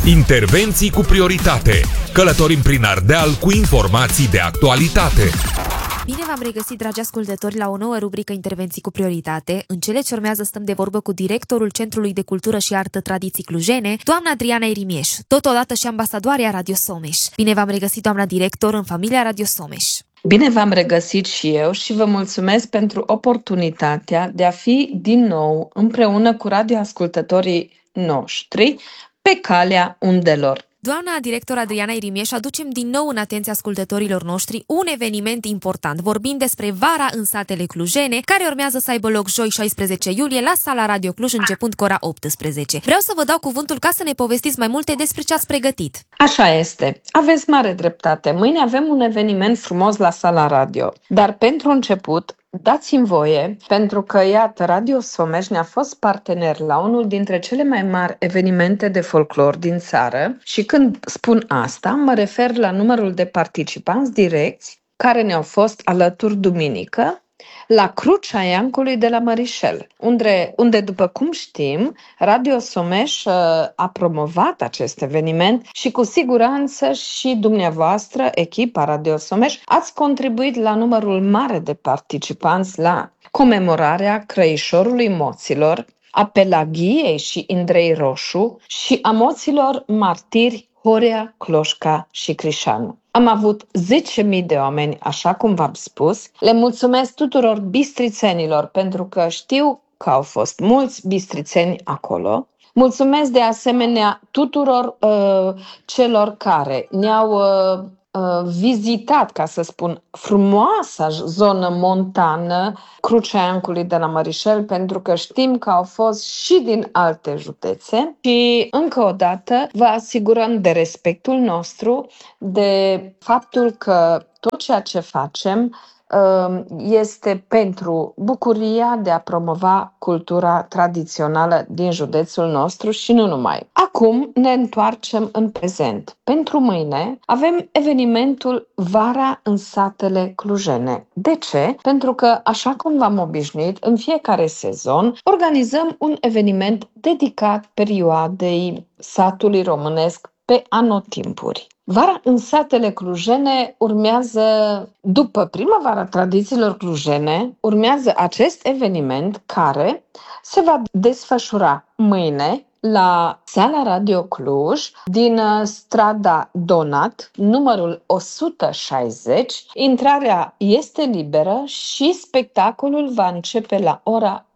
Intervenții cu prioritate. Călătorim prin Ardeal cu informații de actualitate. Bine v-am regăsit, dragi ascultători, la o nouă rubrică Intervenții cu prioritate. În cele ce urmează stăm de vorbă cu directorul Centrului de Cultură și Artă Tradiții Clujene, doamna Adriana Irimieș, totodată și ambasadoarea Radio Someș. Bine v-am regăsit, doamna director, în familia Radio Someș. Bine v-am regăsit și eu și vă mulțumesc pentru oportunitatea de a fi din nou împreună cu radioascultătorii noștri pe calea undelor. Doamna director Adriana Irimieș, aducem din nou în atenția ascultătorilor noștri un eveniment important. Vorbim despre Vara în satele clujene, care urmează să aibă loc joi 16 iulie la Sala Radio Cluj, începând cu ora 18. Vreau să vă dau cuvântul ca să ne povestiți mai multe despre ce ați pregătit. Așa este. Aveți mare dreptate. Mâine avem un eveniment frumos la Sala Radio. Dar pentru început, dați-mi voie, pentru că, iată, Radio Someș ne-a fost partener la unul dintre cele mai mari evenimente de folclor din țară și când spun asta, mă refer la numărul de participanți direcți care ne-au fost alături duminică la Crucea Iancului de la Mărișel, unde, după cum știm, Radio Someș a promovat acest eveniment și cu siguranță și dumneavoastră, echipa Radio Someș, ați contribuit la numărul mare de participanți la comemorarea Crăișorului Moților, a Pelaghiei și Indrei Roșu și a moților martiri Horea, Cloșca și Crișanu. Am avut 10.000 de oameni, așa cum v-am spus. Le mulțumesc tuturor bistrițenilor pentru că știu că au fost mulți bistrițeni acolo. Mulțumesc de asemenea tuturor celor care ne-au vizitat, ca să spun, frumoasa zonă montană, Crucea Iancului de la Mărișel, pentru că știm că au fost și din alte județe și încă o dată vă asigurăm de respectul nostru, de faptul că tot ceea ce facem este pentru bucuria de a promova cultura tradițională din județul nostru și nu numai. Acum ne întoarcem în prezent. Pentru mâine avem evenimentul Vara în satele clujene. De ce? Pentru că, așa cum v-am obișnuit, în fiecare sezon organizăm un eveniment dedicat perioadei satului românesc pe anotimpuri. Vara în satele clujene urmează, după Primăvara Tradițiilor Clujene, urmează acest eveniment care se va desfășura mâine la Sala Radio Cluj, din strada Donat, numărul 160. Intrarea este liberă și spectacolul va începe la ora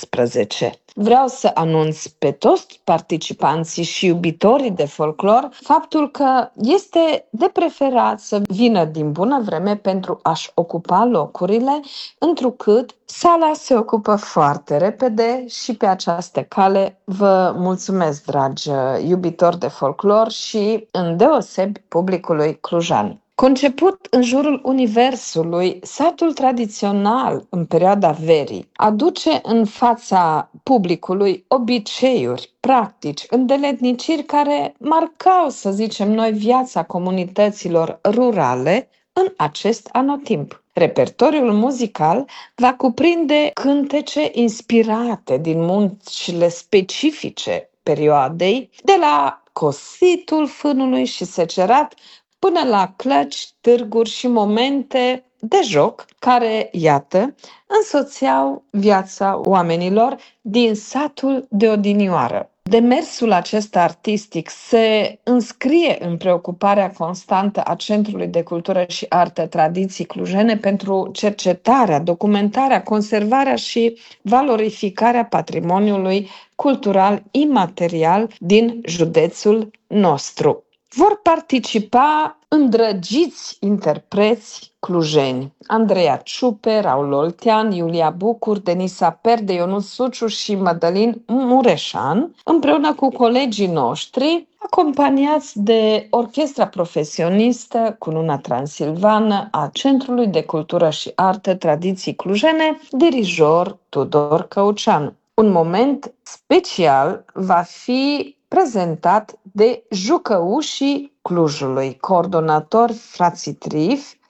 18. Vreau să anunț pe toți participanții și iubitorii de folclor faptul că este de preferat să vină din bună vreme pentru a-și ocupa locurile, întrucât sala se ocupă foarte repede și pe această cale vă mulțumesc, dragi iubitori de folclor și îndeosebi publicului clujan. Conceput în jurul universului, satul tradițional în perioada verii aduce în fața publicului obiceiuri, practici, îndeletniciri care marcau, să zicem noi, viața comunităților rurale în acest anotimp. Repertoriul muzical va cuprinde cântece inspirate din muncile specifice perioadei, de la cositul fânului și secerat, până la clăci, târguri și momente de joc care, iată, însoțeau viața oamenilor din satul de odinioară. Demersul acesta artistic se înscrie în preocuparea constantă a Centrului de Cultură și Artă Tradiții Clujene pentru cercetarea, documentarea, conservarea și valorificarea patrimoniului cultural imaterial din județul nostru. Vor participa îndrăgiți interpreți clujeni: Andreea Ciupe, Raul Oltean, Iulia Bucur, Denisa Perde, Ionuț Suciu și Mădălin Mureșan, împreună cu colegii noștri, acompaniați de orchestra profesionistă Cununa Transilvană a Centrului de Cultură și Artă Tradiții Clujene, dirijor Tudor Căuceanu. Un moment special va fi prezentat de Jucăușii Clujului, coordonator Frații Trif,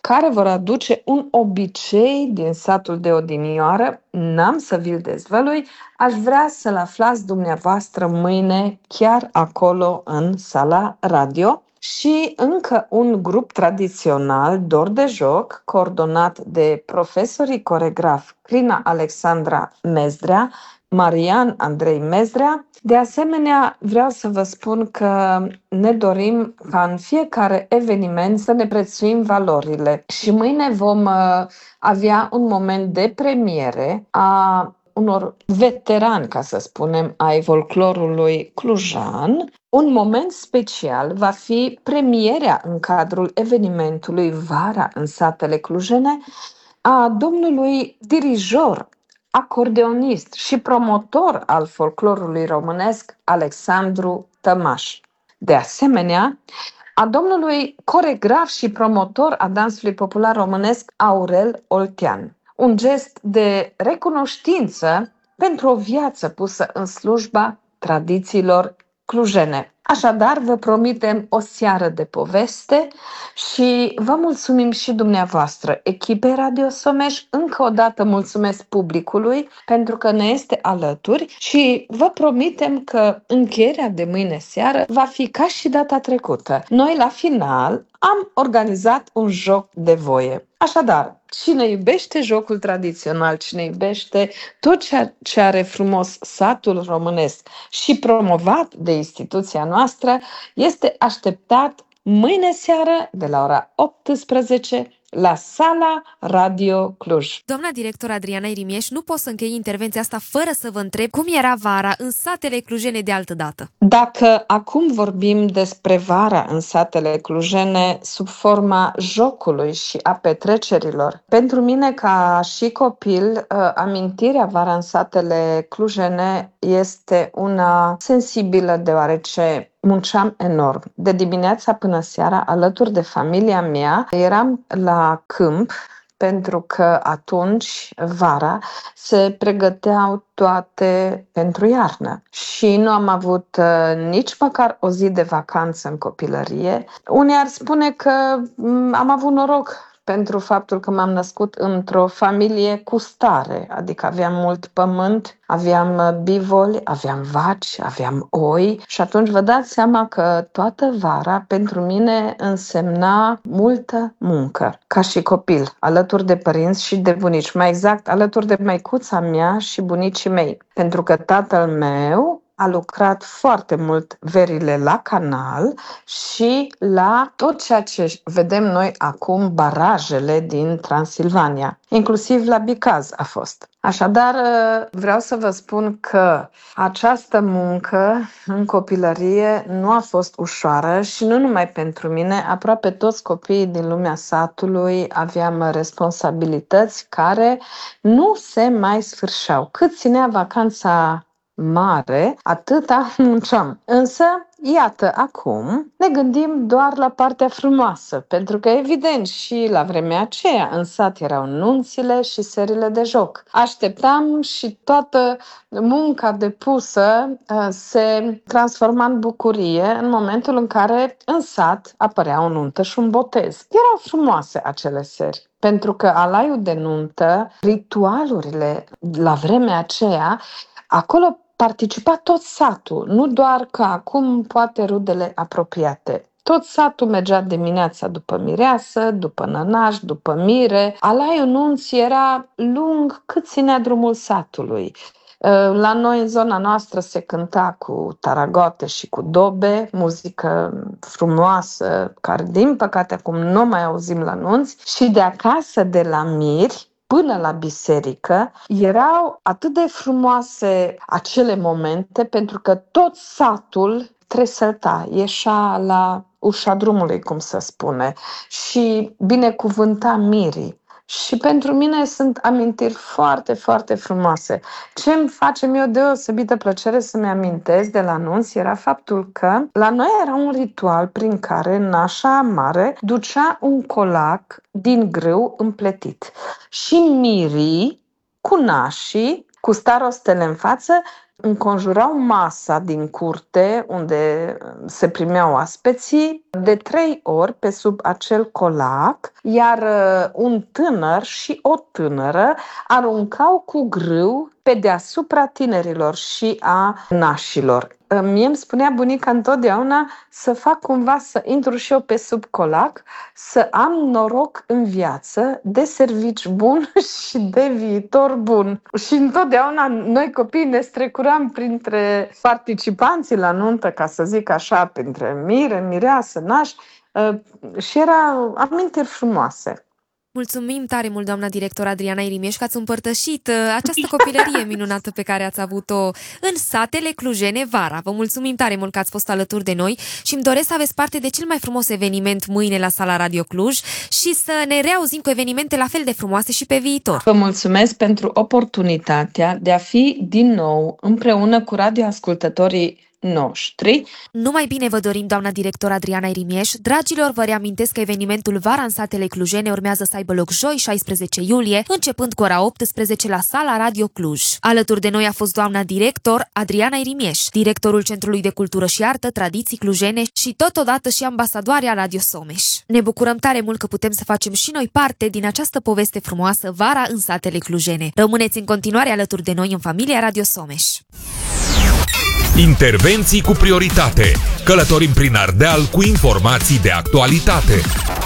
care vor aduce un obicei din satul de odinioară. N-am să vi-l dezvălui, aș vrea să-l aflați dumneavoastră mâine chiar acolo în sala radio. Și încă un grup tradițional, Dor de Joc, coordonat de profesorii coregraf Crina Alexandra Mezdrea, Marian Andrei Mezdrea. De asemenea, vreau să vă spun că ne dorim ca în fiecare eveniment să ne prețuim valorile și mâine vom avea un moment de premiere a unor veterani, ca să spunem, ai folclorului clujan. Un moment special va fi premierea în cadrul evenimentului Vara în satele clujene a domnului dirijor, acordeonist și promotor al folclorului românesc Alexandru Tămaș. De asemenea, a domnului coregraf și promotor a dansului popular românesc Aurel Oltean. Un gest de recunoștință pentru o viață pusă în slujba tradițiilor clujene. Așadar, vă promitem o seară de poveste și vă mulțumim și dumneavoastră, echipei Radio Someș. Încă o dată mulțumesc publicului pentru că ne este alături și vă promitem că încheierea de mâine seară va fi ca și data trecută. Noi, la final, am organizat un joc de voie. Așadar, cine iubește jocul tradițional, cine iubește tot ce are frumos satul românesc și promovat de instituția noastră, este așteptat mâine seară de la ora 18 la sala Radio Cluj. Doamna director Adriana Irimieș, nu pot să închei intervenția asta fără să vă întreb cum era vara în satele clujene de altădată. Dacă acum vorbim despre vara în satele clujene sub forma jocului și a petrecerilor, pentru mine ca și copil, amintirea vara în satele clujene este una sensibilă, deoarece munceam enorm. De dimineața până seara, alături de familia mea, eram la câmp, pentru că atunci, vara, se pregăteau toate pentru iarnă. Și nu am avut nici măcar o zi de vacanță în copilărie. Unii ar spune că am avut noroc pentru faptul că m-am născut într-o familie cu stare, adică aveam mult pământ, aveam bivoli, aveam vaci, aveam oi și atunci vă dați seama că toată vara pentru mine însemna multă muncă, ca și copil, alături de părinți și de bunici, mai exact alături de măicuța mea și bunicii mei, pentru că tatăl meu a lucrat foarte mult verile la canal și la tot ceea ce vedem noi acum, barajele din Transilvania. Inclusiv la Bicaz a fost. Așadar, vreau să vă spun că această muncă în copilărie nu a fost ușoară și nu numai pentru mine, aproape toți copiii din lumea satului aveam responsabilități care nu se mai sfârșeau. Cât ținea vacanța mare, atâta munceam. Însă, iată, acum ne gândim doar la partea frumoasă, pentru că, evident, și la vremea aceea în sat erau nunțile și serile de joc. Așteptam și toată munca depusă se transforma în bucurie în momentul în care în sat apărea o nuntă și un botez. Erau frumoase acele seri, pentru că alaiul de nuntă, ritualurile la vremea aceea, acolo participa tot satul, nu doar că acum poate rudele apropiate. Tot satul mergea dimineața după mireasă, după nănaș, după mire. Alaiul nunții era lung cât ținea drumul satului. La noi, în zona noastră, se cânta cu taragote și cu dobe, muzică frumoasă, care, din păcate, acum nu mai auzim la nunți. Și de acasă, de la miri, până la biserică, erau atât de frumoase acele momente, pentru că tot satul tresălta, ieșea la ușa drumului, cum se spune, și binecuvânta mirii. Și pentru mine sunt amintiri foarte, foarte frumoase. Ce îmi face mie o deosebită plăcere să-mi amintesc de la nunți era faptul că la noi era un ritual prin care nașa mare ducea un colac din grâu împletit. Și mirii, cu nașii, cu starostele în față, înconjurau masa din curte unde se primeau aspeții de 3 ori pe sub acel colac, iar un tânăr și o tânără aruncau cu grâu pe deasupra tinerilor și a nașilor. Mie îmi spunea bunica întotdeauna să fac cumva să intru și eu pe sub colac, să am noroc în viață de servici bun și de viitor bun. Și întotdeauna noi copiii ne strecuram printre participanții la nuntă, ca să zic așa, printre mire, mireasă, naș, și erau amintiri frumoase. Mulțumim tare mult, doamna director Adriana Irimieș, că ați împărtășit această copilărie minunată pe care ați avut-o în satele clujene vara. Vă mulțumim tare mult că ați fost alături de noi și îmi doresc să aveți parte de cel mai frumos eveniment mâine la Sala Radio Cluj și să ne reauzim cu evenimente la fel de frumoase și pe viitor. Vă mulțumesc pentru oportunitatea de a fi din nou împreună cu radioascultătorii noștri. Numai bine vă dorim, doamna director Adriana Irimieș. Dragilor, vă reamintesc că evenimentul Vara în satele clujene urmează să aibă loc joi, 16 iulie, începând cu ora 18 la Sala Radio Cluj. Alături de noi a fost doamna director Adriana Irimieș, directorul Centrului de Cultură și Artă, Tradiții Clujene și totodată și ambasadoarea Radio Someș. Ne bucurăm tare mult că putem să facem și noi parte din această poveste frumoasă, Vara în satele clujene. Rămâneți în continuare alături de noi în familia Radio Someș. Intervenții cu prioritate. Călătorim prin Ardeal cu informații de actualitate.